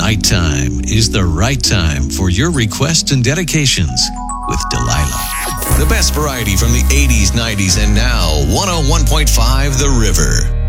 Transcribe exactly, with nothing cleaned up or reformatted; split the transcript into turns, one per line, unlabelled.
Nighttime is the right time for your requests and dedications with Delilah. The best variety from the eighties, nineties, and now one oh one point five The River.